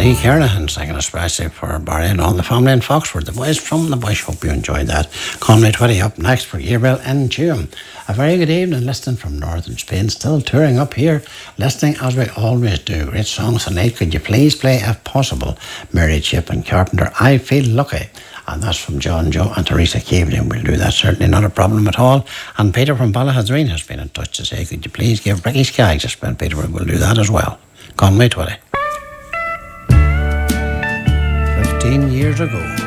Lee Kernahan singing especially for Barry and all the family in Foxford. The boys from the Bush, hope you enjoyed that. Conway 20 up next for Gabriel and Tuam. A very good evening, listening from northern Spain, still touring up here, listening as we always do. Great songs tonight. Could you please play, if possible, Mary Chip and Carpenter, I Feel Lucky? And that's from John Joe and Teresa Caveling. We'll do that, certainly not a problem at all. And Peter from Ballahadreen has been in touch to say, could you please give Ricky Skaggs a spin, Peter? We'll do that as well. Conway 20. 15 years ago.